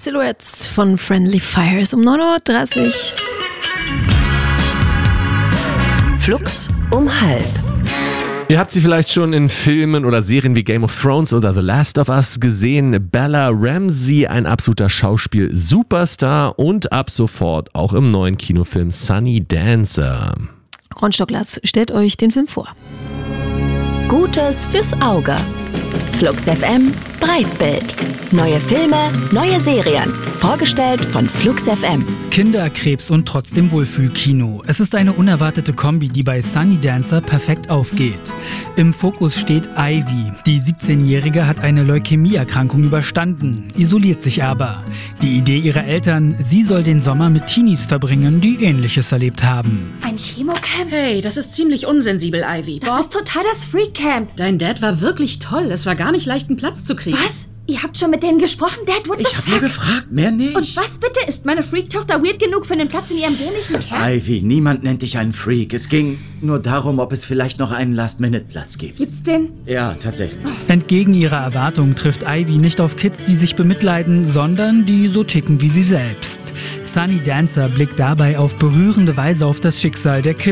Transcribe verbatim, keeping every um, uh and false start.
Silhouettes von Friendly Fires um neun Uhr dreißig. Flux um halb. Ihr habt sie vielleicht schon in Filmen oder Serien wie Game of Thrones oder The Last of Us gesehen. Bella Ramsey, ein absoluter Schauspiel-Superstar und ab sofort auch im neuen Kinofilm Sunny Dancer. Ron Stocklas stellt euch den Film vor. Gutes fürs Auge. Flux F M Breitbild. Neue Filme, neue Serien. Vorgestellt von Flux F M. Kinderkrebs und trotzdem Wohlfühlkino. Es ist eine unerwartete Kombi, die bei Sunny Dancer perfekt aufgeht. Im Fokus steht Ivy. Die siebzehnjährige hat eine Leukämieerkrankung überstanden, isoliert sich aber. Die Idee ihrer Eltern, sie soll den Sommer mit Teenies verbringen, die Ähnliches erlebt haben. Ein Chemocamp? Hey, das ist ziemlich unsensibel, Ivy. Das ist total das Freak-Camp. Dein Dad war wirklich toll. Es war gar nicht leicht, einen Platz zu kriegen. Was? Ihr habt schon mit denen gesprochen, Dad? What the Ich hab nur gefragt, mehr nicht. Und was bitte? Ist meine Freak-Tochter weird genug für einen Platz in ihrem dämlichen Camp? Ivy, niemand nennt dich einen Freak. Es ging nur darum, ob es vielleicht noch einen Last-Minute-Platz gibt. Gibt's den? Ja, tatsächlich. Entgegen ihrer Erwartungen trifft Ivy nicht auf Kids, die sich bemitleiden, sondern die so ticken wie sie selbst. Sunny Dancer blickt dabei auf berührende Weise auf das Schicksal der Kids.